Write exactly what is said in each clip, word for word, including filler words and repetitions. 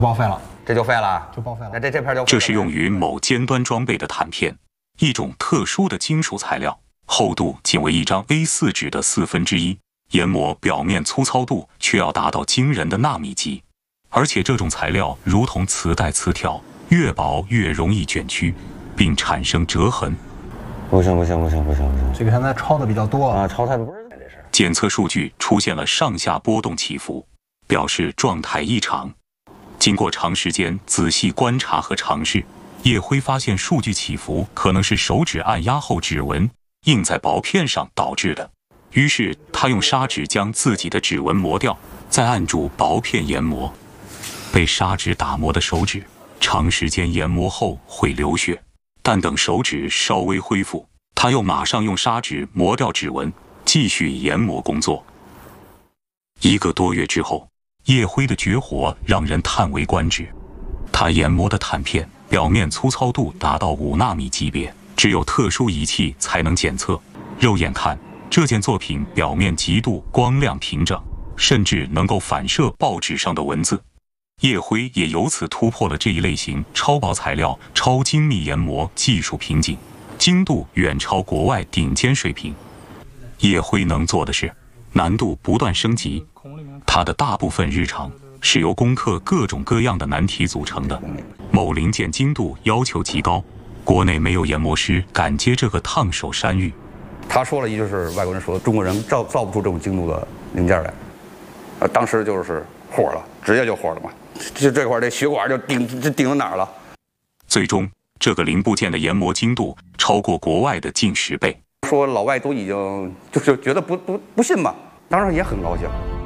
报废了， 这就废了， 就报废了。 那这这片就这是用于某尖端装备的弹片，一种特殊的金属材料，厚度仅为一张 A 四 纸的四分之一，研磨表面粗糙度却要达到惊人的纳米级，而且这种材料如同磁带磁条，越薄越容易卷曲，并产生折痕。 不行不行不行不行不行， 这个现在抄的比较多啊，抄太多不是这是。 检测数据出现了上下波动起伏，表示状态异常。经过长时间仔细观察和尝试，叶辉发现数据起伏可能是手指按压后指纹印在薄片上导致的。于是他用砂纸将自己的指纹磨掉，再按住薄片研磨。被砂纸打磨的手指，长时间研磨后会流血，但等手指稍微恢复，他又马上用砂纸磨掉指纹，继续研磨工作。一个多月之后，叶辉的绝活让人叹为观止。他研磨的弹片表面粗糙度达到五纳米级别，只有特殊仪器才能检测。肉眼看，这件作品表面极度光亮平整，甚至能够反射报纸上的文字。叶辉也由此突破了这一类型超薄材料、超精密研磨技术瓶颈，精度远超国外顶尖水平。叶辉能做的是，难度不断升级。他的大部分日常是由攻克各种各样的难题组成的，某零件精度要求极高，国内没有研磨师敢接这个烫手山芋。 他说了一句是外国人说中国人造造不出这种精度的零件来，呃，当时就是火了，直接就火了嘛，就这块这血管就顶就顶到哪儿了。 最终，这个零部件的研磨精度超过国外的近十倍。 说老外都已经就是觉得不不不信嘛，当然也很高兴。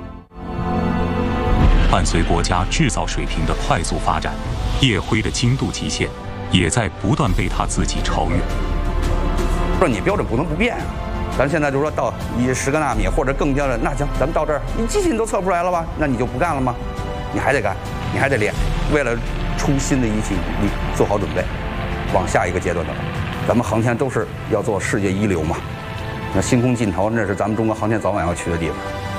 伴随国家制造水平的快速发展，叶辉的精度极限也在不断被他自己超越。 说你标准不能不变啊，咱现在就说到一十个纳米或者更标准，那行，咱们到这儿，你机器你都测不出来了吧？那你就不干了吗？你还得干，你还得练，为了出新的仪器，你做好准备，往下一个阶段的了。咱们航天都是要做世界一流嘛，那星空尽头那是咱们中国航天早晚要去的地方。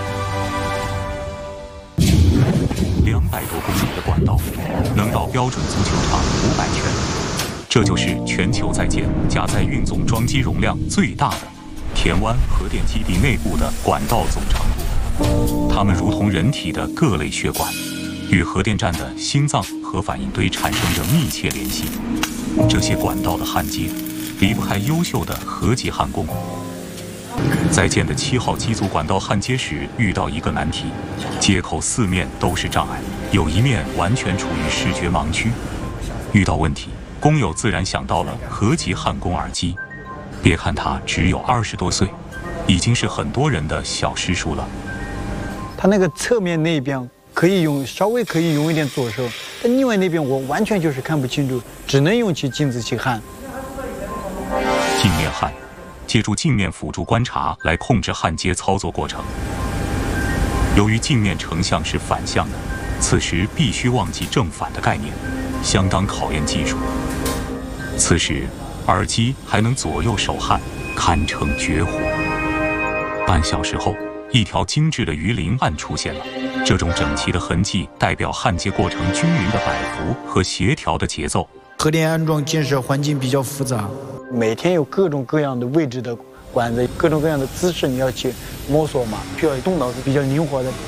两百多公里的管道能到标准足球场五百圈，这就是全球在建加载运总装机容量最大的田湾核电基地内部的管道总长度。它们如同人体的各类血管，与核电站的心脏核反应堆产生着密切联系。这些管道的焊接离不开优秀的核级焊工。在建的七号机组管道焊接时遇到一个难题，接口四面都是障碍，有一面完全处于视觉盲区。遇到问题，工友自然想到了核级焊工尔基。别看他只有二十多岁，已经是很多人的小师叔了。 他那个侧面那边可以用稍微可以用一点左手，但另外那边我完全就是看不清楚，只能用起镜子去焊。 镜面焊，借助镜面辅助观察来控制焊接操作过程。由于镜面成像是反向的，此时必须忘记正反的概念，相当考验技术。此时，耳机还能左右手焊，堪称绝活。半小时后，一条精致的鱼鳞案出现了。这种整齐的痕迹代表焊接过程均匀的摆幅和协调的节奏。 核电安装建设环境比较复杂，每天有各种各样的位置的管子，各种各样的姿势你要去摸索嘛，需要动脑子比较灵活的。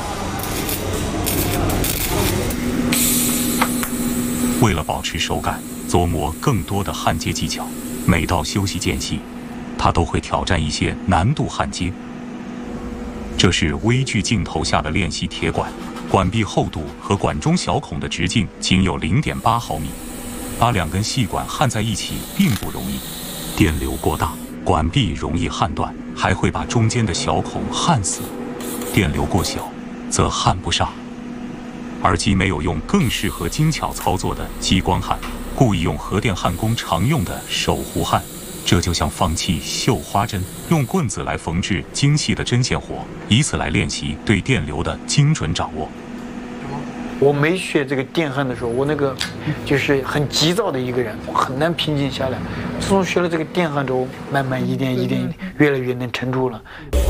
为了保持手感，琢磨更多的焊接技巧，每到休息间隙，他都会挑战一些难度焊接。这是微距镜头下的练习铁管，管壁厚度和管中小孔的直径仅有 零点八毫米，把两根细管焊在一起并不容易，电流过大，管壁容易焊断，还会把中间的小孔焊死；电流过小，则焊不上。耳机没有用更适合精巧操作的激光焊，故意用核电焊工常用的手弧焊。这就像放弃绣花针，用棍子来缝制精细的针线活，以此来练习对电流的精准掌握。 我没学这个电焊的时候，我那个就是很急躁的一个人，我很难平静下来。自从学了这个电焊之后，慢慢一点一点越来越能撑住了。